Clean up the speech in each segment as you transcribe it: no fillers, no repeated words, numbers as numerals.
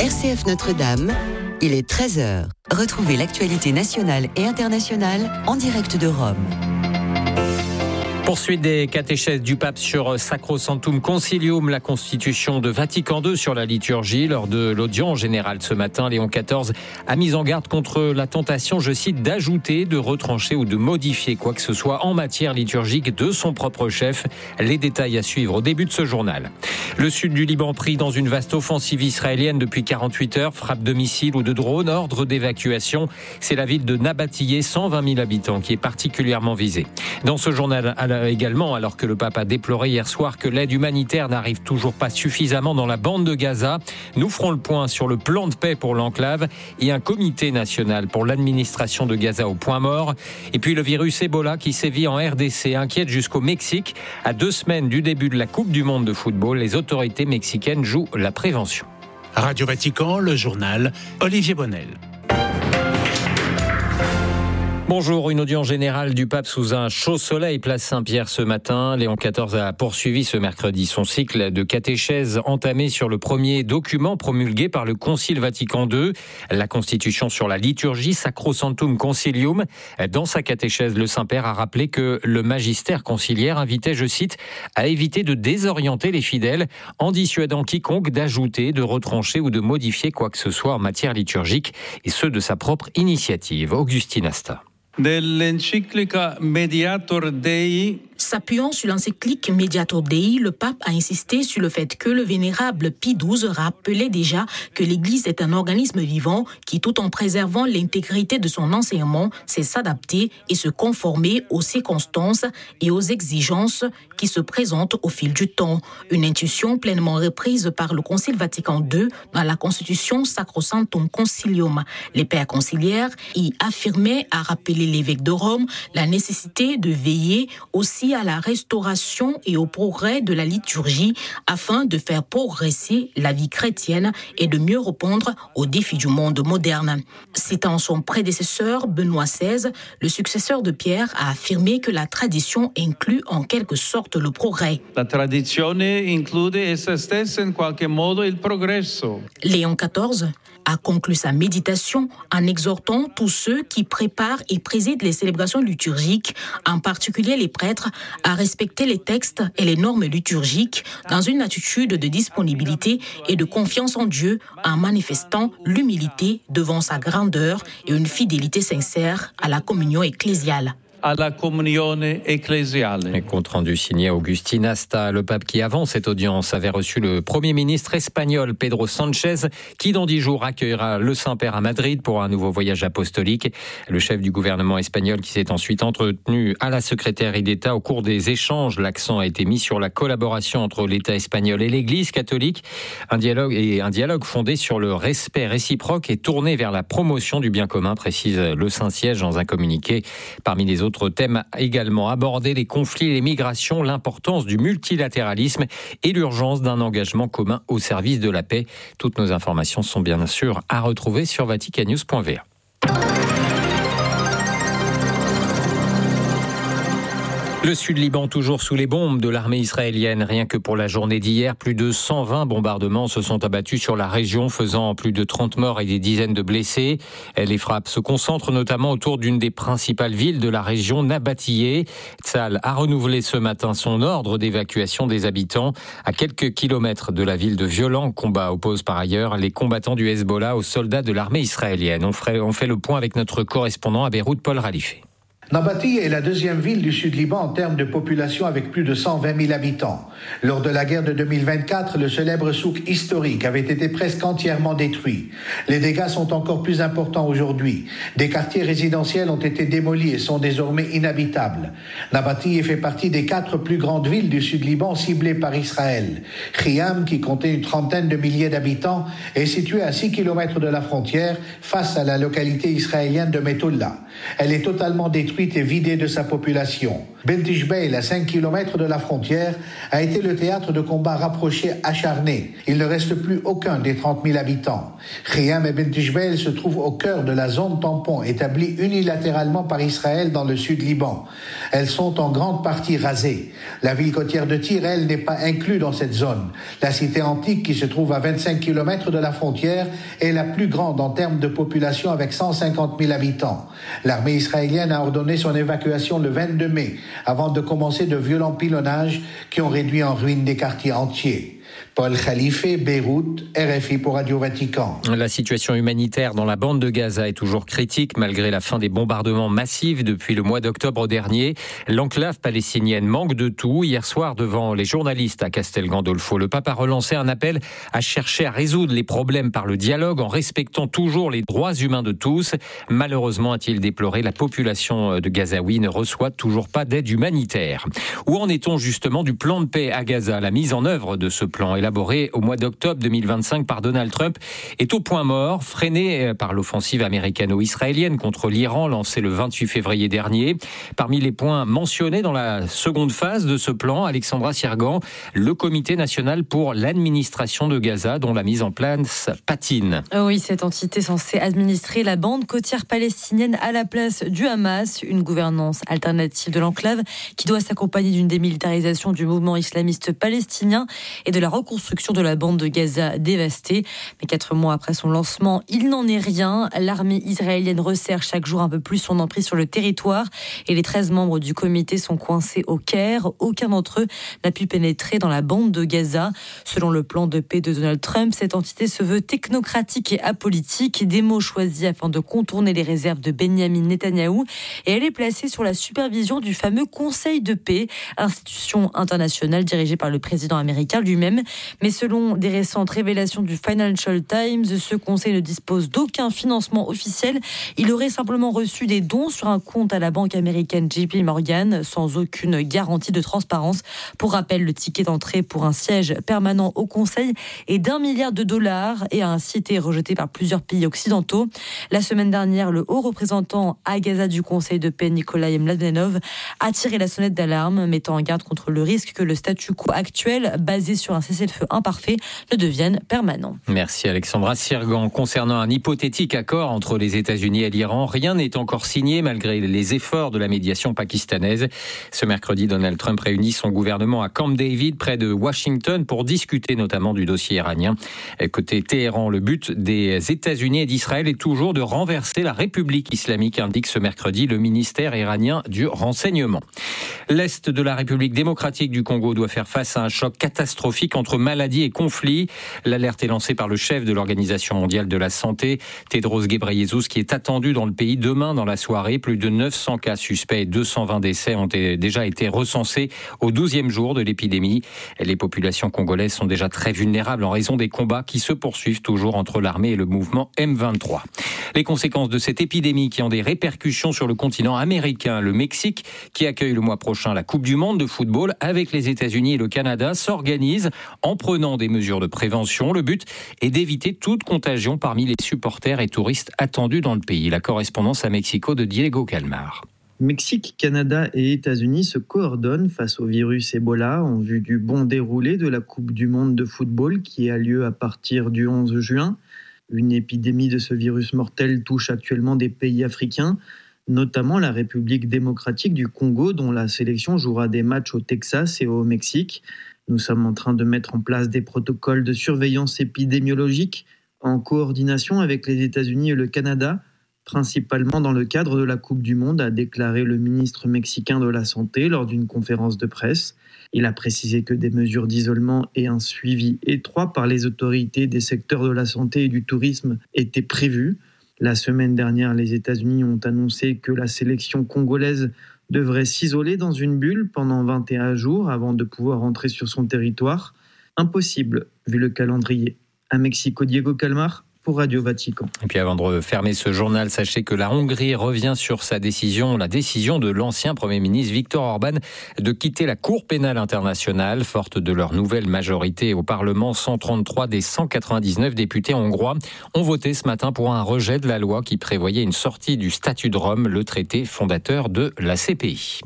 RCF Notre-Dame, il est 13h. Retrouvez l'actualité nationale et internationale en direct de Rome. Poursuite des catéchèses du pape sur Sacrosanctum Concilium, la constitution de Vatican II sur la liturgie. Lors de l'audience générale ce matin, Léon XIV a mis en garde contre la tentation, je cite, d'ajouter, de retrancher ou de modifier quoi que ce soit en matière liturgique de son propre chef. Les détails à suivre au début de ce journal. Le sud du Liban pris dans une vaste offensive israélienne depuis 48 heures, frappe de missiles ou de drones, ordre d'évacuation. C'est la ville de Nabatillé, 120 000 habitants, qui est particulièrement visée. Dans ce journal, également, alors que le pape a déploré hier soir que l'aide humanitaire n'arrive toujours pas suffisamment dans la bande de Gaza. Nous ferons le point sur le plan de paix pour l'enclave et un comité national pour l'administration de Gaza au point mort. Et puis le virus Ebola qui sévit en RDC inquiète jusqu'au Mexique. À 2 semaines du début de la Coupe du Monde de football, les autorités mexicaines jouent la prévention. Radio Vatican, le journal, Olivier Bonnel. Bonjour, une audience générale du pape sous un chaud soleil, place Saint-Pierre ce matin. Léon XIV a poursuivi ce mercredi son cycle de catéchèse entamé sur le premier document promulgué par le Concile Vatican II, la Constitution sur la liturgie, Sacrosanctum Concilium. Dans sa catéchèse, le Saint-Père a rappelé que le magistère conciliaire invitait, je cite, à éviter de désorienter les fidèles en dissuadant quiconque d'ajouter, de retrancher ou de modifier quoi que ce soit en matière liturgique, et ce de sa propre initiative. Augustine Asta. Dell'enciclica Mediator Dei. S'appuyant sur l'encyclique Mediator Dei, le pape a insisté sur le fait que le vénérable Pie XII rappelait déjà que l'Église est un organisme vivant qui, tout en préservant l'intégrité de son enseignement, sait s'adapter et se conformer aux circonstances et aux exigences qui se présentent au fil du temps. Une intuition pleinement reprise par le Concile Vatican II dans la Constitution Sacrosanctum Concilium. Les pères conciliaires y affirmaient à rappeler l'évêque de Rome la nécessité de veiller aussi à la restauration et au progrès de la liturgie afin de faire progresser la vie chrétienne et de mieux répondre aux défis du monde moderne. Citant son prédécesseur Benoît XVI, le successeur de Pierre a affirmé que la tradition inclut en quelque sorte le progrès. La tradizione include essa stessa in qualche modo il progresso. Léon XIV a conclu sa méditation en exhortant tous ceux qui préparent et président les célébrations liturgiques, en particulier les prêtres, à respecter les textes et les normes liturgiques dans une attitude de disponibilité et de confiance en Dieu, en manifestant l'humilité devant sa grandeur et une fidélité sincère à la communion ecclésiale. À la comunione ecclesiale. Et compte rendu signé Augustine Asta. Le pape qui, avant cette audience, avait reçu le Premier ministre espagnol Pedro Sánchez, qui dans 10 jours accueillera le Saint-Père à Madrid pour un nouveau voyage apostolique. Le chef du gouvernement espagnol qui s'est ensuite entretenu à la secrétaire d'État au cours des échanges. L'accent a été mis sur la collaboration entre l'État espagnol et l'Église catholique. Un dialogue fondé sur le respect réciproque et tourné vers la promotion du bien commun, précise le Saint-Siège dans un communiqué. Parmi les autres thèmes également abordés, les conflits, les migrations, l'importance du multilatéralisme et l'urgence d'un engagement commun au service de la paix. Toutes nos informations sont bien sûr à retrouver sur vaticannews.va. Le Sud-Liban toujours sous les bombes de l'armée israélienne. Rien que pour la journée d'hier, plus de 120 bombardements se sont abattus sur la région, faisant plus de 30 morts et des dizaines de blessés. Les frappes se concentrent notamment autour d'une des principales villes de la région, Nabatillé. Tsahal a renouvelé ce matin son ordre d'évacuation des habitants. À quelques kilomètres de la ville, de violents combats opposent par ailleurs les combattants du Hezbollah aux soldats de l'armée israélienne. On fait le point avec notre correspondant à Beyrouth, Paul Ralifé. Nabatillé est la deuxième ville du Sud-Liban en termes de population avec plus de 120 000 habitants. Lors de la guerre de 2024, le célèbre souk historique avait été presque entièrement détruit. Les dégâts sont encore plus importants aujourd'hui. Des quartiers résidentiels ont été démolis et sont désormais inhabitables. Nabatillé fait partie des 4 plus grandes villes du Sud-Liban ciblées par Israël. Khiam, qui comptait une trentaine de milliers d'habitants, est située à 6 km de la frontière face à la localité israélienne de Methoula. Elle est totalement détruite détruite et vidée de sa population. Bint Jbeil, à 5 km de la frontière, a été le théâtre de combats rapprochés acharnés. Il ne reste plus aucun des 30 000 habitants. Khiam et Bint Jbeil se trouvent au cœur de la zone tampon établie unilatéralement par Israël dans le sud Liban. Elles sont en grande partie rasées. La ville côtière de Tyr, elle, n'est pas inclue dans cette zone. La cité antique, qui se trouve à 25 km de la frontière, est la plus grande en termes de population avec 150 000 habitants. L'armée israélienne a ordonné son évacuation le 22 mai, avant de commencer de violents pilonnages qui ont réduit en ruine des quartiers entiers. Paul Khalife, Beyrouth, RFI pour Radio Vatican. La situation humanitaire dans la bande de Gaza est toujours critique malgré la fin des bombardements massifs depuis le mois d'octobre dernier. L'enclave palestinienne manque de tout. Hier soir, devant les journalistes à Castel Gandolfo, le pape a relancé un appel à chercher à résoudre les problèmes par le dialogue en respectant toujours les droits humains de tous. Malheureusement, a-t-il déploré, la population de Gazaouis ne reçoit toujours pas d'aide humanitaire. Où en est-on justement du plan de paix à Gaza? La mise en œuvre de ce plan élaboré au mois d'octobre 2025 par Donald Trump est au point mort, freiné par l'offensive américano-israélienne contre l'Iran lancée le 28 février dernier. Parmi les points mentionnés dans la seconde phase de ce plan, Alexandra Sirgan, le Comité national pour l'administration de Gaza, dont la mise en place patine. Oui, cette entité censée administrer la bande côtière palestinienne à la place du Hamas, une gouvernance alternative de l'enclave qui doit s'accompagner d'une démilitarisation du mouvement islamiste palestinien et de la reconstruction de la bande de Gaza dévastée. Mais 4 mois après son lancement, il n'en est rien. L'armée israélienne resserre chaque jour un peu plus son emprise sur le territoire et les 13 membres du comité sont coincés au Caire. Aucun d'entre eux n'a pu pénétrer dans la bande de Gaza. Selon le plan de paix de Donald Trump, cette entité se veut technocratique et apolitique, des mots choisis afin de contourner les réserves de Benyamin Netanyahou, et elle est placée sous la supervision du fameux Conseil de paix, institution internationale dirigée par le président américain lui-même. Mais selon des récentes révélations du Financial Times, ce conseil ne dispose d'aucun financement officiel. Il aurait simplement reçu des dons sur un compte à la banque américaine JP Morgan, sans aucune garantie de transparence. Pour rappel, le ticket d'entrée pour un siège permanent au conseil est d'$1 milliard et a ainsi été rejeté par plusieurs pays occidentaux. La semaine dernière, le haut représentant à Gaza du Conseil de paix, Nikolai Mladenov, a tiré la sonnette d'alarme, mettant en garde contre le risque que le statu quo actuel, basé sur un cessez-le-feu imparfait, ne devienne permanent. Merci Alexandra Sirgan. Concernant un hypothétique accord entre les États-Unis et l'Iran, rien n'est encore signé malgré les efforts de la médiation pakistanaise. Ce mercredi, Donald Trump réunit son gouvernement à Camp David, près de Washington, pour discuter notamment du dossier iranien. Côté Téhéran, le but des États-Unis et d'Israël est toujours de renverser la République islamique, indique ce mercredi le ministère iranien du renseignement. L'Est de la République démocratique du Congo doit faire face à un choc catastrophique entre maladies et conflits. L'alerte est lancée par le chef de l'Organisation mondiale de la santé, Tedros Ghebreyesus, qui est attendu dans le pays demain dans la soirée. Plus de 900 cas suspects et 220 décès ont déjà été recensés au 12e jour de l'épidémie. Les populations congolaises sont déjà très vulnérables en raison des combats qui se poursuivent toujours entre l'armée et le mouvement M23. Les conséquences de cette épidémie qui ont des répercussions sur le continent américain. Le Mexique, qui accueille le mois prochain la Coupe du Monde de football avec les États-Unis et le Canada, s'organise en prenant des mesures de prévention. Le but est d'éviter toute contagion parmi les supporters et touristes attendus dans le pays. La correspondance à Mexico de Diego Calmar. Mexique, Canada et États-Unis se coordonnent face au virus Ebola en vue du bon déroulé de la Coupe du Monde de football qui a lieu à partir du 11 juin. Une épidémie de ce virus mortel touche actuellement des pays africains, notamment la République démocratique du Congo, dont la sélection jouera des matchs au Texas et au Mexique. Nous sommes en train de mettre en place des protocoles de surveillance épidémiologique en coordination avec les États-Unis et le Canada, principalement dans le cadre de la Coupe du Monde, a déclaré le ministre mexicain de la Santé lors d'une conférence de presse. Il a précisé que des mesures d'isolement et un suivi étroit par les autorités des secteurs de la santé et du tourisme étaient prévus. La semaine dernière, les États-Unis ont annoncé que la sélection congolaise devrait s'isoler dans une bulle pendant 21 jours avant de pouvoir entrer sur son territoire. Impossible, vu le calendrier. À Mexico, Diego Calmar. pour Radio Vatican. Et puis avant de fermer ce journal, sachez que la Hongrie revient sur la décision de l'ancien Premier ministre Viktor Orban de quitter la Cour pénale internationale. Forte de leur nouvelle majorité au Parlement, 133 des 199 députés hongrois ont voté ce matin pour un rejet de la loi qui prévoyait une sortie du statut de Rome, le traité fondateur de la CPI.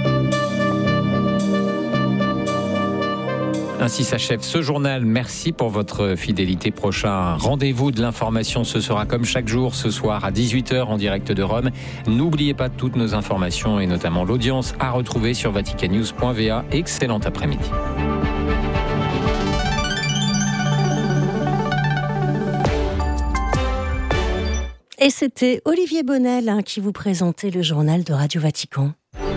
Ainsi s'achève ce journal. Merci pour votre fidélité. Prochain rendez-vous de l'information, ce sera comme chaque jour ce soir à 18h en direct de Rome. N'oubliez pas toutes nos informations et notamment l'audience à retrouver sur vaticannews.va. Excellent après-midi. Et c'était Olivier Bonnel qui vous présentait le journal de Radio Vatican.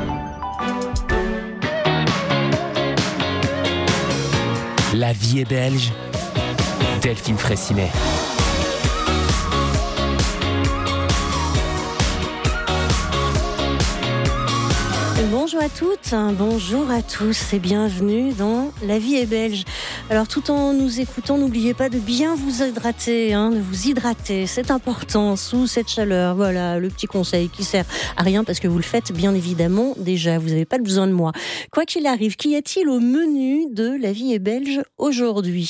La vie est belge. Delphine Fraissinet. Bonjour à toutes, bonjour à tous et bienvenue dans La vie est belge. Alors tout en nous écoutant, n'oubliez pas de bien vous hydrater, de vous hydrater, c'est important sous cette chaleur. Voilà le petit conseil qui sert à rien parce que vous le faites bien évidemment déjà, vous n'avez pas besoin de moi. Quoi qu'il arrive, qu'y a-t-il au menu de La vie est belge aujourd'hui ?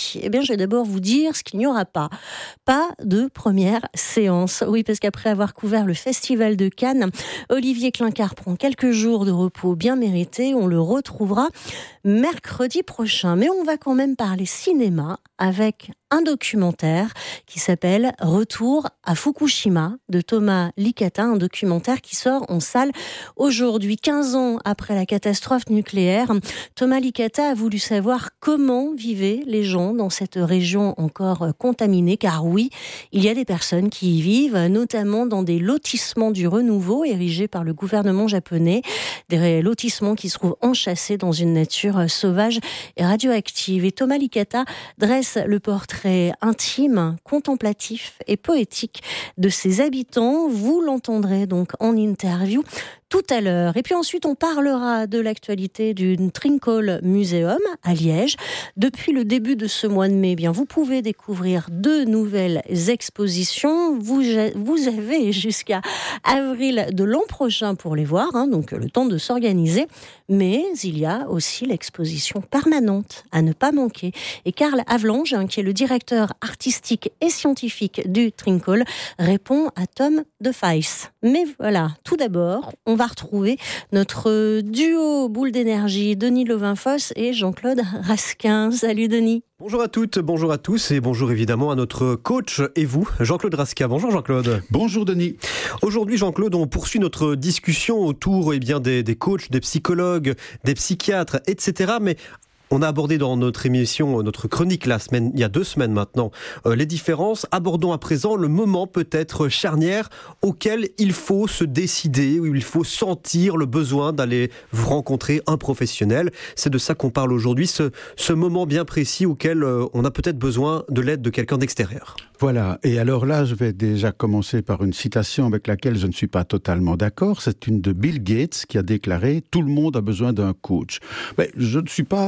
Eh bien je vais d'abord vous dire ce qu'il n'y aura pas. Pas de première séance. Oui, parce qu'après avoir couvert le Festival de Cannes, Olivier Klinkert prend quelques jours de repos bien mérité, on le retrouvera mercredi prochain. Mais on va quand même parler cinéma avec un documentaire qui s'appelle Retour à Fukushima de Thomas Licata, un documentaire qui sort en salle aujourd'hui. 15 ans après la catastrophe nucléaire, Thomas Licata a voulu savoir comment vivaient les gens dans cette région encore contaminée, car oui, il y a des personnes qui y vivent, notamment dans des lotissements du renouveau érigés par le gouvernement japonais, des lotissements qui se trouvent enchâssés dans une nature sauvage et radioactive. Et Thomas Licata dresse le portrait intime, contemplatif et poétique de ses habitants. Vous l'entendrez donc en interview tout à l'heure. Et puis ensuite, on parlera de l'actualité du Trinquol Museum à Liège. Depuis le début de ce mois de mai, vous pouvez découvrir 2 nouvelles expositions. Vous avez jusqu'à avril de l'an prochain pour les voir, donc le temps de s'organiser. Mais il y a aussi l'exposition permanente à ne pas manquer. Et Karl Havelange, qui est le directeur artistique et scientifique du Trinquol, répond à Tom de Feiss. Mais voilà, tout d'abord, on va retrouver notre duo boule d'énergie, Denis Levain-Fosse et Jean-Claude Raskin. Salut Denis. Bonjour à toutes, bonjour à tous et bonjour évidemment à notre coach et vous, Jean-Claude Raskin. Bonjour Jean-Claude. Bonjour Denis. Aujourd'hui Jean-Claude, on poursuit notre discussion autour des coachs, des psychologues, des psychiatres, etc. Mais on a abordé dans notre émission, notre chronique il y a 2 semaines maintenant, les différences. Abordons à présent le moment peut-être charnière auquel il faut se décider, où il faut sentir le besoin d'aller rencontrer un professionnel. C'est de ça qu'on parle aujourd'hui, ce moment bien précis auquel on a peut-être besoin de l'aide de quelqu'un d'extérieur. Voilà, et alors là, je vais déjà commencer par une citation avec laquelle je ne suis pas totalement d'accord. C'est une de Bill Gates qui a déclaré « Tout le monde a besoin d'un coach ». Mais je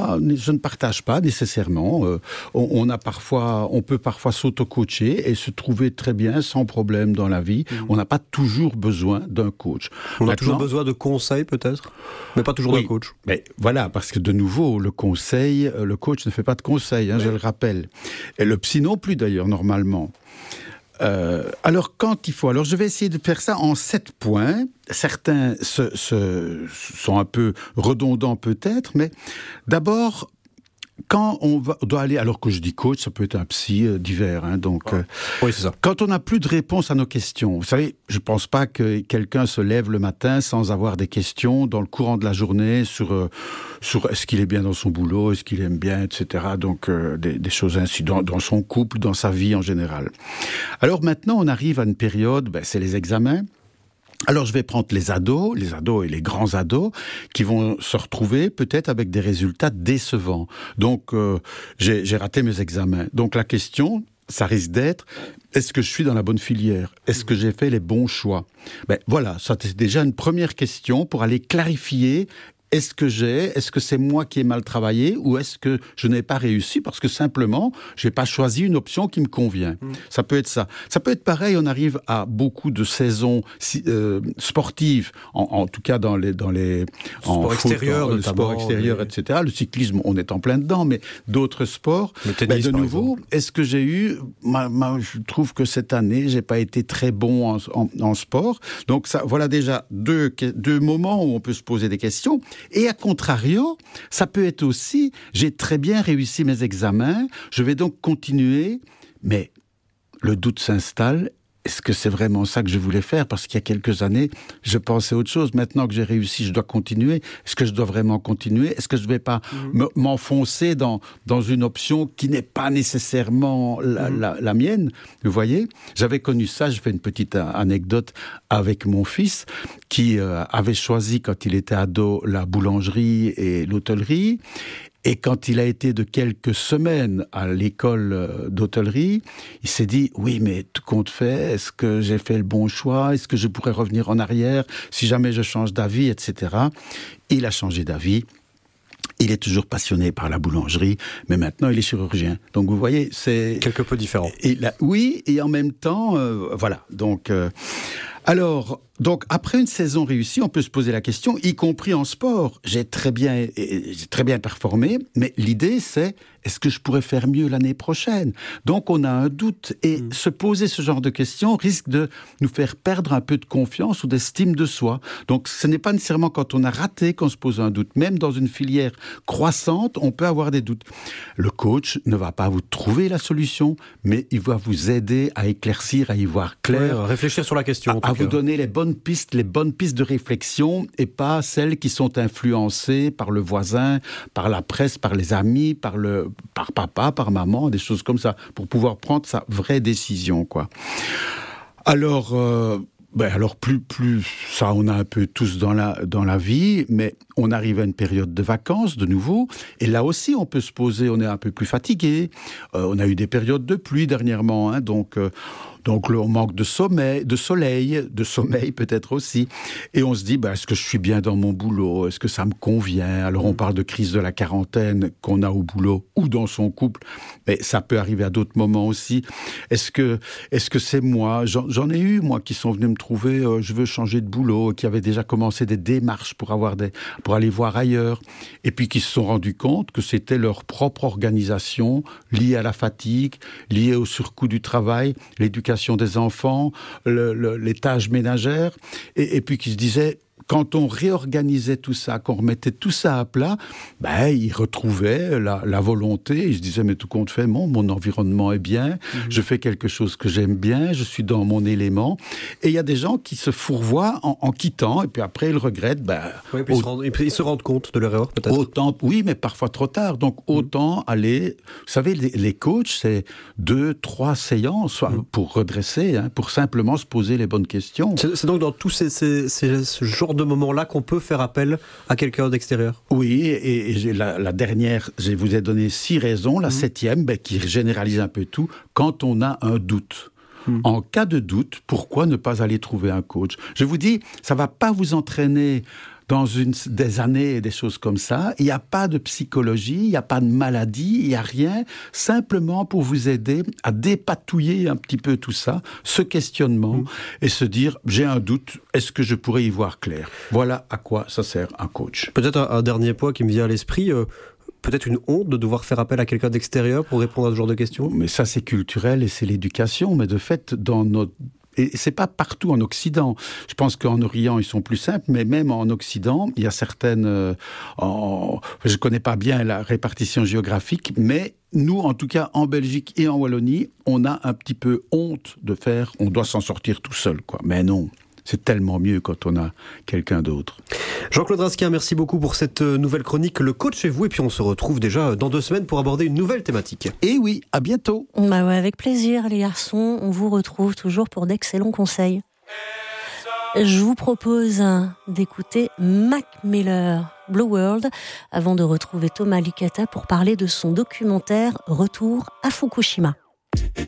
ne partage pas nécessairement. On peut parfois s'auto-coacher et se trouver très bien, sans problème dans la vie. On n'a pas toujours besoin d'un coach. On a toujours besoin de conseils peut-être, mais pas toujours d'un coach. Mais voilà, parce que de nouveau, le coach ne fait pas de conseils, je le rappelle. Et le psy non plus d'ailleurs, normalement. Alors je vais essayer de faire ça en 7 points. Certains sont un peu redondants peut-être, mais d'abord, quand on doit aller, alors que je dis coach, ça peut être un psy divers, oui, c'est ça. Quand on n'a plus de réponse à nos questions, vous savez, je ne pense pas que quelqu'un se lève le matin sans avoir des questions dans le courant de la journée sur est-ce qu'il est bien dans son boulot, est-ce qu'il aime bien, etc. Donc des choses ainsi, dans son couple, dans sa vie en général. Alors maintenant, on arrive à une période, c'est les examens. Alors je vais prendre les ados et les grands ados qui vont se retrouver peut-être avec des résultats décevants. Donc j'ai raté mes examens. Donc la question, ça risque d'être, est-ce que je suis dans la bonne filière ? Est-ce que j'ai fait les bons choix ? Voilà, ça c'est déjà une première question pour aller clarifier est-ce que c'est moi qui ai mal travaillé ou est-ce que je n'ai pas réussi parce que simplement, j'ai pas choisi une option qui me convient. Ça peut être ça. Ça peut être pareil, on arrive à beaucoup de saisons sportives, en tout cas dans les sport extérieur, le sport extérieur, etc. Le cyclisme, on est en plein dedans, mais d'autres sports. Le tennis, de nouveau, est-ce que j'ai eu... je trouve que cette année, j'ai pas été très bon en sport. Donc ça, voilà déjà deux moments où on peut se poser des questions. Et à contrario, ça peut être aussi, j'ai très bien réussi mes examens, je vais donc continuer, mais le doute s'installe. Est-ce que c'est vraiment ça que je voulais faire ? Parce qu'il y a quelques années, je pensais autre chose. Maintenant que j'ai réussi, je dois continuer. Est-ce que je dois vraiment continuer ? Est-ce que je ne vais pas m'enfoncer dans une option qui n'est pas nécessairement la mienne ? Vous voyez ? J'avais connu ça, je fais une petite anecdote avec mon fils qui avait choisi, quand il était ado, la boulangerie et l'hôtellerie. Et quand il a été de quelques semaines à l'école d'hôtellerie, il s'est dit « Oui, mais tout compte fait, est-ce que j'ai fait le bon choix ? Est-ce que je pourrais revenir en arrière si jamais je change d'avis, etc. » Il a changé d'avis. Il est toujours passionné par la boulangerie, mais maintenant il est chirurgien. Donc vous voyez, c'est... quelque peu différent. Oui, et en même temps, voilà. Donc, donc, après une saison réussie, on peut se poser la question, y compris en sport. J'ai très bien performé, mais l'idée, c'est est-ce que je pourrais faire mieux l'année prochaine ? Donc, on a un doute. Et se poser ce genre de questions risque de nous faire perdre un peu de confiance ou d'estime de soi. Donc, ce n'est pas nécessairement quand on a raté qu'on se pose un doute. Même dans une filière croissante, on peut avoir des doutes. Le coach ne va pas vous trouver la solution, mais il va vous aider à éclaircir, à y voir clair. Ouais, réfléchir sur la question. À vous donner les bonnes pistes de réflexion et pas celles qui sont influencées par le voisin, par la presse, par les amis, par papa, par maman, des choses comme ça, pour pouvoir prendre sa vraie décision, quoi. Alors plus ça, on a un peu tous dans la vie, mais on arrive à une période de vacances de nouveau, et là aussi on peut se poser, on est un peu plus fatigué, on a eu des périodes de pluie dernièrement, hein, donc on manque de soleil peut-être aussi, et on se dit est-ce que je suis bien dans mon boulot, est-ce que ça me convient ? Alors on parle de crise de la quarantaine qu'on a au boulot ou dans son couple, mais ça peut arriver à d'autres moments aussi. Est-ce que c'est moi ? J'en ai eu moi qui sont venus me trouver, je veux changer de boulot, qui avaient déjà commencé des démarches pour aller voir ailleurs, et puis qui se sont rendus compte que c'était leur propre organisation liée à la fatigue, liée au surcoût du travail, l'éducation des enfants, les tâches ménagères, et puis qui se disaient, quand on réorganisait tout ça, qu'on remettait tout ça à plat, ils retrouvaient la volonté, ils se disaient, mais tout compte fait, mon environnement est bien, je fais quelque chose que j'aime bien, je suis dans mon élément. Et il y a des gens qui se fourvoient en quittant, et puis après ils regrettent. Oui, puis ils se rendent compte de leur erreur, peut-être. Oui, mais parfois trop tard. Donc autant aller... Vous savez, les coachs, c'est 2-3 séances pour redresser, hein, pour simplement se poser les bonnes questions. C'est donc dans tous ce genre de moments-là qu'on peut faire appel à quelqu'un d'extérieur. Oui, et la dernière, je vous ai donné 6 raisons. La 7e, qui généralise un peu tout, quand on a un doute. En cas de doute, pourquoi ne pas aller trouver un coach ? Je vous dis, ça ne va pas vous entraîner dans des années et des choses comme ça. Il n'y a pas de psychologie, il n'y a pas de maladie, il n'y a rien. Simplement pour vous aider à dépatouiller un petit peu tout ça, ce questionnement, et se dire, j'ai un doute, est-ce que je pourrais y voir clair ? Voilà à quoi ça sert un coach. Peut-être un dernier point qui me vient à l'esprit... peut-être une honte de devoir faire appel à quelqu'un d'extérieur pour répondre à ce genre de questions ? Mais ça, c'est culturel et c'est l'éducation. Mais de fait, et c'est pas partout en Occident. Je pense qu'en Orient, ils sont plus simples, mais même en Occident, il y a certaines... je connais pas bien la répartition géographique, mais nous, en tout cas, en Belgique et en Wallonie, on a un petit peu honte de faire... On doit s'en sortir tout seul, quoi. Mais non. C'est tellement mieux quand on a quelqu'un d'autre. Jean-Claude Raskin, merci beaucoup pour cette nouvelle chronique. Le coach chez vous, et puis on se retrouve déjà dans 2 semaines pour aborder une nouvelle thématique. Et oui, à bientôt. Avec plaisir les garçons, on vous retrouve toujours pour d'excellents conseils. Je vous propose d'écouter Mac Miller, Blue World, avant de retrouver Thomas Licata pour parler de son documentaire Retour à Fukushima.